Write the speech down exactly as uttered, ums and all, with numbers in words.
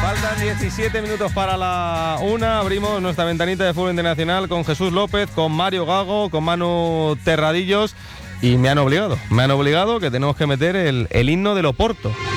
Faltan diecisiete minutos para la una. Abrimos nuestra ventanita de fútbol internacional con Jesús López, con Mario Gago, con Manu Terradillos. Y me han obligado, me han obligado que tenemos que meter el, el himno del Oporto.